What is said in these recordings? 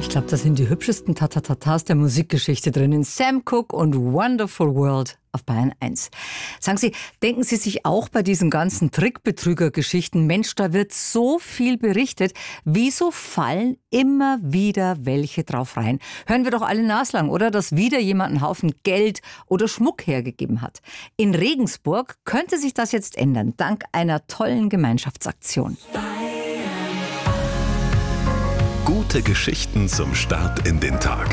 Ich glaube, da sind die hübschesten Tatatatas der Musikgeschichte drin. In Sam Cooke und Wonderful World auf Bayern 1. Sagen Sie, denken Sie sich auch bei diesen ganzen Trickbetrüger-Geschichten, Mensch, da wird so viel berichtet, wieso fallen immer wieder welche drauf rein? Hören wir doch alle naslang, oder? Dass wieder jemand einen Haufen Geld oder Schmuck hergegeben hat. In Regensburg könnte sich das jetzt ändern, dank einer tollen Gemeinschaftsaktion. Gute Geschichten zum Start in den Tag.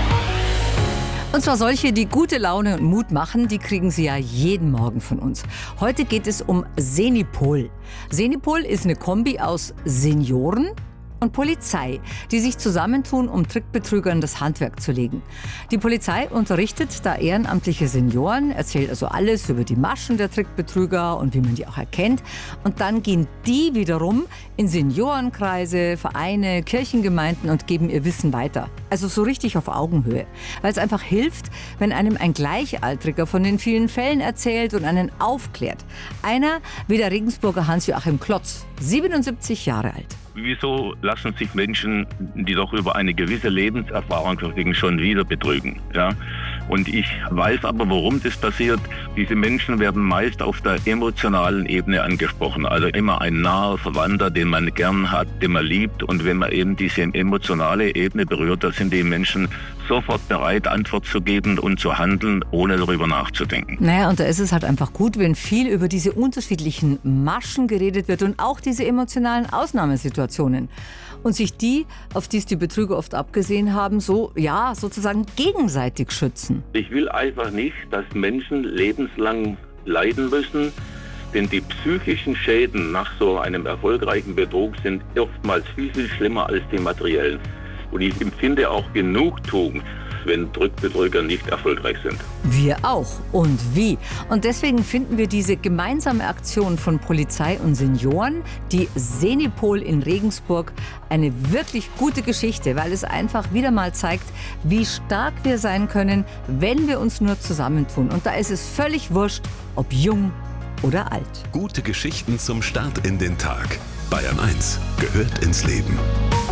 Und zwar solche, die gute Laune und Mut machen, die kriegen Sie ja jeden Morgen von uns. Heute geht es um Senipol. Senipol ist eine Kombi aus Senioren und Polizei, die sich zusammentun, um Trickbetrügern das Handwerk zu legen. Die Polizei unterrichtet da ehrenamtliche Senioren, erzählt also alles über die Maschen der Trickbetrüger und wie man die auch erkennt. Und dann gehen die wiederum in Seniorenkreise, Vereine, Kirchengemeinden und geben ihr Wissen weiter. Also so richtig auf Augenhöhe. Weil es einfach hilft, wenn einem ein Gleichaltriger von den vielen Fällen erzählt und einen aufklärt. Einer wie der Regensburger Hans-Joachim Klotz, 77 Jahre alt. Wieso lassen sich Menschen, die doch über eine gewisse Lebenserfahrung verfügen, schon wieder betrügen? Ja? Und ich weiß aber, warum das passiert. Diese Menschen werden meist auf der emotionalen Ebene angesprochen. Also immer ein naher Verwandter, den man gern hat, den man liebt. Und wenn man eben diese emotionale Ebene berührt, da sind die Menschen sofort bereit, Antwort zu geben und zu handeln, ohne darüber nachzudenken. Naja, und da ist es halt einfach gut, wenn viel über diese unterschiedlichen Maschen geredet wird und auch diese emotionalen Ausnahmesituationen. Und sich die, auf die es die Betrüger oft abgesehen haben, so, ja, sozusagen gegenseitig schützen. Ich will einfach nicht, dass Menschen lebenslang leiden müssen, denn die psychischen Schäden nach so einem erfolgreichen Betrug sind oftmals viel, viel schlimmer als die materiellen. Und ich empfinde auch Genugtuung, wenn Trickbetrüger nicht erfolgreich sind. Wir auch. Und wie? Und deswegen finden wir diese gemeinsame Aktion von Polizei und Senioren, die Senipol in Regensburg, eine wirklich gute Geschichte, weil es einfach wieder mal zeigt, wie stark wir sein können, wenn wir uns nur zusammentun. Und da ist es völlig wurscht, ob jung oder alt. Gute Geschichten zum Start in den Tag. Bayern 1 gehört ins Leben.